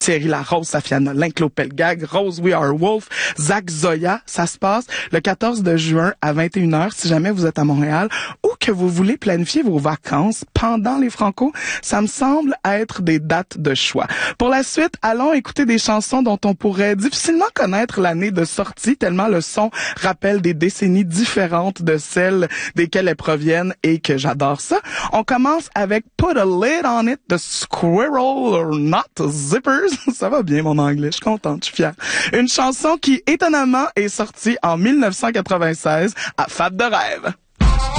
Thierry Larose, Safia Nolin, Claude Pelgag, Rose We Are Wolf, Zach Zoya. Ça se passe le 14 de juin à 21h si jamais vous êtes à Montréal ou que vous voulez planifier vos vacances pendant les Franco. Ça me semble être des dates de choix. Pour la suite, allons écouter des chansons dont on pourrait difficilement connaître l'année de sortie tellement le son rappelle des décennies différentes de celles desquelles elles proviennent et que j'adore ça. On commence avec Put a Lid on It de Squirrel or Not Zippers. Ça va bien mon anglais, je suis contente, je suis fière. Une chanson qui étonnamment est sortie en 1996 à Fab de rêve.